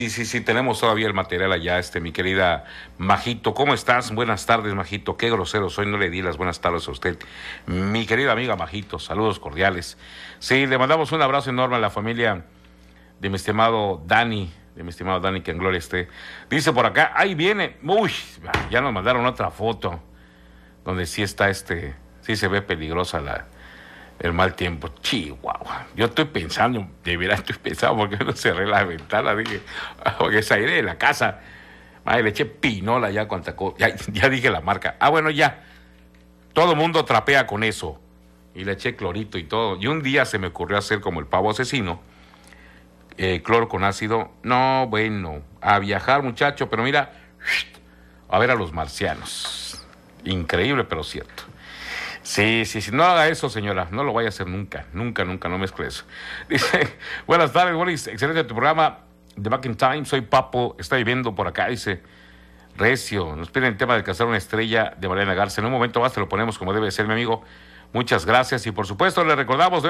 Sí, tenemos todavía el material allá, mi querida Majito. ¿Cómo estás? Buenas tardes, Majito. Qué grosero soy, no le di las buenas tardes a usted. Mi querida amiga Majito, saludos cordiales. Sí, le mandamos un abrazo enorme a la familia de mi estimado Dani, que en gloria esté. Dice por acá, ahí viene, uy, ya nos mandaron otra foto, donde sí está sí se ve peligrosa el mal tiempo. Chihuahua. Yo estoy pensando, de veras estoy pensando, porque no cerré la ventana, dije, porque es aire de la casa. Madre, le eché pinola ya cuanta cosa. Ya dije la marca. Bueno, ya. Todo el mundo trapea con eso. Y le eché clorito y todo. Y un día se me ocurrió hacer como el pavo asesino. Cloro con ácido. No, bueno. A viajar, muchacho. Pero mira, a ver a los marcianos. Increíble, pero cierto. Sí, no haga eso, señora, no lo vaya a hacer nunca, no mezcle eso. Dice, buenas tardes, Boris, excelente tu programa de Back in Time, soy Papo, está viviendo por acá, dice, recio, nos piden el tema de Cazar una estrella de Mariana Garza, en un momento más te lo ponemos como debe ser, mi amigo, muchas gracias, y por supuesto le recordamos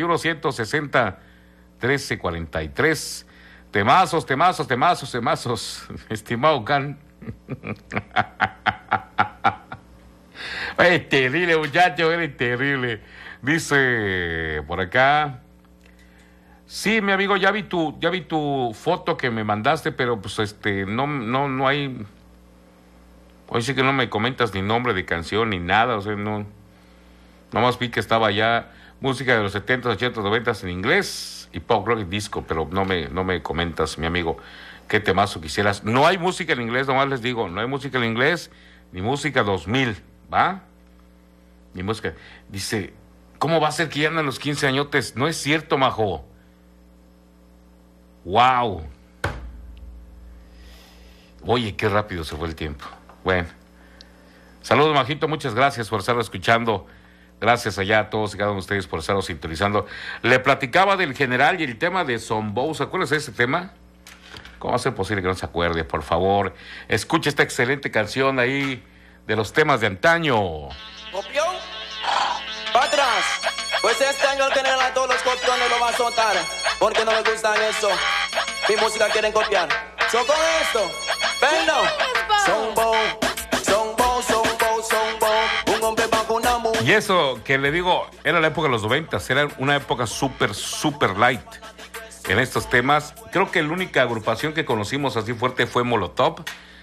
981-160-1343, temazos, estimado Can. Es terrible, muchacho, eres terrible. Dice por acá. Sí, mi amigo, ya vi tu foto que me mandaste, pero pues no hay. Hoy sí que no me comentas ni nombre de canción ni nada, o sea, no. Nomás vi que estaba ya música de los 70s, 80s, 90s en inglés y pop rock y disco, pero no me comentas, mi amigo, qué temazo quisieras. No hay música en inglés, nomás les digo, no hay música en inglés ni música 2000, ¿va? Ni música. Dice, ¿cómo va a ser que ya andan los 15 añotes? No es cierto, majo. Wow. Oye, qué rápido se fue el tiempo. Bueno. Saludos, majito, muchas gracias por estarlo escuchando. Gracias allá a todos y cada uno de ustedes por estarlo sintonizando. Le platicaba del general y el tema de Zombo. ¿Se acuerdas de ese tema? ¿Cómo va a ser posible que no se acuerde? Por favor, escuche esta excelente canción ahí de los temas de antaño. ¿Copió? ¡Para atrás! Pues este año el general a todos los copiones lo va a soltar, porque no les gusta eso. Mi música quieren copiar. So con esto, venno. Zombo, un hombre bajo una mujer. Y eso que le digo, era la época de los 90, era una época súper light en estos temas. Creo que la única agrupación que conocimos así fuerte fue Molotov.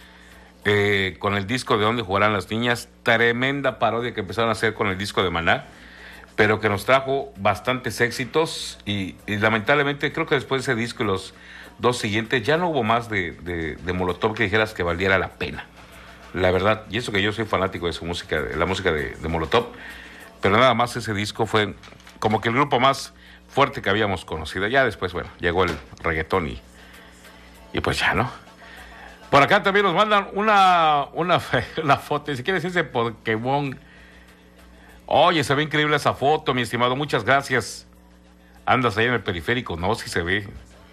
Con el disco de Donde Jugarán las Niñas, tremenda parodia que empezaron a hacer con el disco de Maná, pero que nos trajo bastantes éxitos y lamentablemente creo que después de ese disco y los dos siguientes ya no hubo más de Molotov que dijeras que valiera la pena, la verdad, y eso que yo soy fanático de su música, de la música de Molotov, pero nada más ese disco fue como que el grupo más fuerte que habíamos conocido. Ya después, bueno, llegó el reggaetón y pues ya, ¿no? Por acá también nos mandan una foto. Si quieres ese Pokémon. Oye, se ve increíble esa foto, mi estimado. Muchas gracias. Andas ahí en el periférico. No, sí se ve.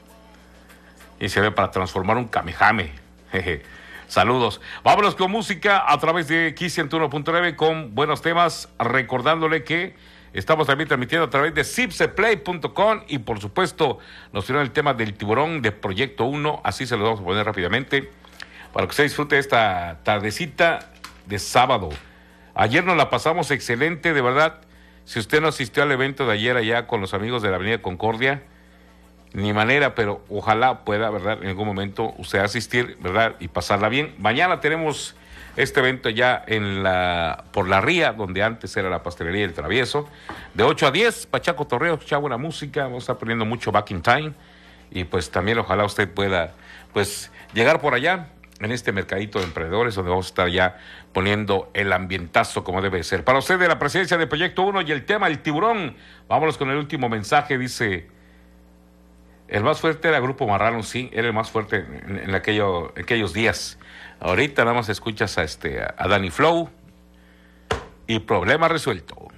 Y se ve para transformar un Kamehame. Jeje. Saludos. Vámonos con música a través de Kiss 101.9 con buenos temas. Recordándole que estamos también transmitiendo a través de zipseplay.com y por supuesto nos dieron el tema del tiburón de Proyecto 1. Así se lo vamos a poner rápidamente para que usted disfrute esta tardecita de sábado. Ayer nos la pasamos excelente, de verdad. Si usted no asistió al evento de ayer allá con los amigos de la Avenida Concordia, ni manera, pero ojalá pueda, ¿verdad? En algún momento usted asistir, ¿verdad? Y pasarla bien. Mañana tenemos este evento ya por la Ría, donde antes era la pastelería El Travieso, de 8 a 10, Pachaco Torreo, escuchar buena música, vamos a estar poniendo mucho Back in Time, y pues también ojalá usted pueda, pues, llegar por allá, en este mercadito de emprendedores, donde vamos a estar ya poniendo el ambientazo como debe ser. Para usted de la presidencia de Proyecto 1 y el tema, el tiburón, vámonos con el último mensaje, dice, el más fuerte era Grupo Marrano, sí, era el más fuerte en aquellos días. Ahorita nada más escuchas a Danny Flow y problema resuelto.